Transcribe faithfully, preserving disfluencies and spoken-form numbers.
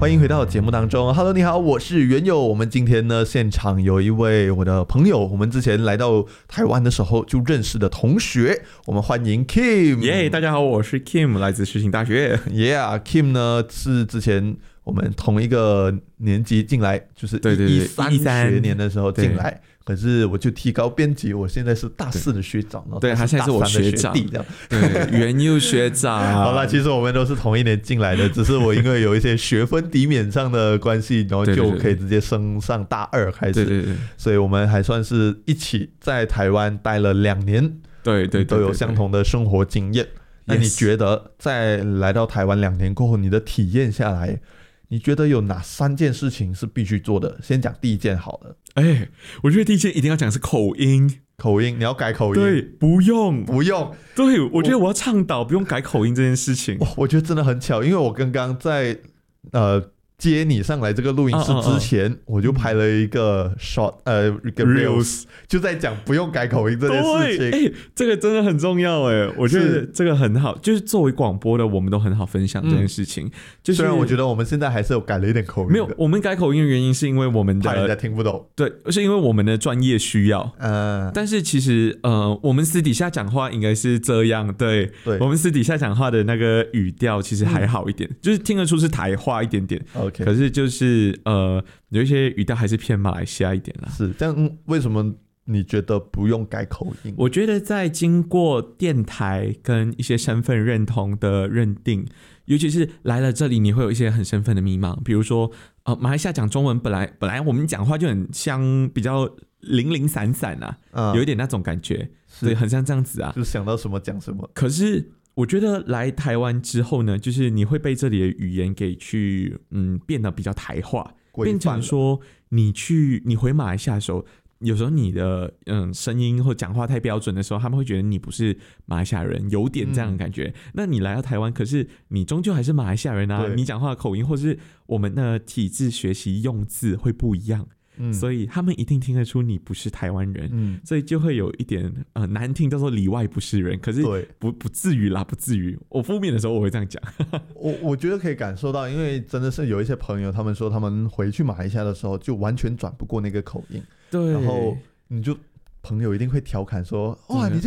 欢迎回到节目当中 Hello 你好，我是元友。我们今天呢现场有一位我的朋友，我们之前来到台湾的时候就认识的同学，我们欢迎 Kim。 耶、yeah, 大家好，我是 Kim， 来自世新大学。 Yeah Kim 呢是之前我们同一个年级进来，就是一三学年的时候进来，可是我就提高编辑，我现在是大四的学长， 对，他现在是我学长， 这样对，元佑学长。 好了，其实我们都是同一年进来的，只是我因为有一些学分抵免上的关系，然后就可以直接升上大二开始，对对对，所以我们还算是一起在台湾待了两年， 对 对, 对, 对, 对， 都有相同的生活经验。那你觉得在来到台湾两年过后，你的体验下来，你觉得有哪三件事情是必须做的？先讲第一件好了。 哎，我觉得第一件一定要讲是口音。 口音，你要改口音？ 对，不用， 不用。 对，我觉得我要倡导不用改口音这件事情。 我, 我觉得真的很巧，因为我刚刚在呃接你上来这个录音室之前，嗯嗯嗯我就拍了一个 short， 呃，一个 reels， 就在讲不用改口音这件事情。 哎，这个真的很重要哎，我觉得这个很好，就是作为广播的，我们都很好分享这件事情。嗯、就是虽然我觉得我们现在还是有改了一点口音， 没有，我们改口音的原因是因为我们的怕人家听不懂， 对，是因为我们的专业需要。嗯，但是其实呃，我们私底下讲话应该是这样，对，对，我们私底下讲话的那个语调其实还好一点，嗯、就是听得出是台话一点点。OK， 可是就是。是呃，有一些语调还是偏马来西亚一点啦。 是这样，为什么你觉得不用改口音？ 我觉得在经过电台跟一些身份认同的认定，尤其是来了这里，你会有一些很身份的迷茫。比如说，呃，马来西亚讲中文本来本来我们讲话就很像比较零零散散啊，嗯、有一点那种感觉，对，很像这样子啊， 就想到什么讲什么。 可是。我觉得来台湾之后呢，就是你会被这里的语言给去嗯变得比较台化，变成说你去你回马来西亚的时候，有时候你的嗯声音或讲话太标准的时候，他们会觉得你不是马来西亚人，有点这样的感觉。嗯、那你来到台湾，可是你终究还是马来西亚人啊，你讲话的口音或是我们的体制学习用字会不一样。嗯、所以他们一定听得出你不是台湾人，嗯、所以就会有一点呃难听，叫做里外不是人。可是不不至于啦，不至于。我负面的时候我会这样讲。 我我觉得可以感受到，因为真的是有一些朋友，他们说他们回去马来西亚的时候就完全转不过那个口音，对，然后你就朋友一定会调侃说，哇，你这